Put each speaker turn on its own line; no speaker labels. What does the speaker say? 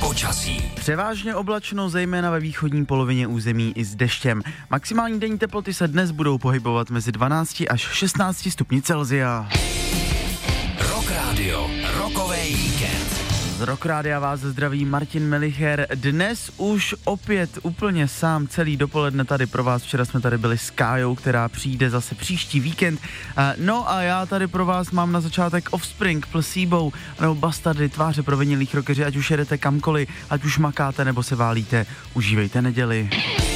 Počasí.
Převážně oblačno, zejména ve východní polovině území i s deštěm. Maximální denní teploty se dnes budou pohybovat mezi 12 až 16 stupni Celsia.
Rock Radio, rokový víkend.
Z Rock Rádia vás zdraví Martin Melicher. Dnes už opět úplně sám celý dopoledne tady pro vás. Včera jsme tady byli s Kájou, která přijde zase příští víkend. No a já tady pro vás mám na začátek Offspring, Placebo nebo Bastardy, tváře provinilých rockeři. Ať už jedete kamkoliv, ať už makáte nebo se válíte, užívejte neděli.